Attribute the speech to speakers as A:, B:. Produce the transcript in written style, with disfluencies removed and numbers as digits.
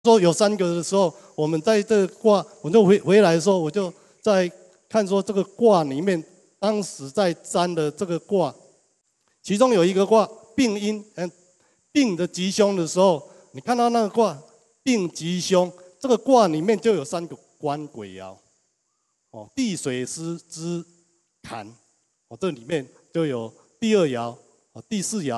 A: 说有3个的时候，我们在这个卦，我就回来的时候，我就在看说这个卦里面，当时在占的这个卦，其中有一个卦病阴，病的吉凶的时候，你看到那个卦病吉凶，这个卦里面就有3个官鬼爻，哦，地水师之坎，哦，这里面就有第2爻，哦，第4爻。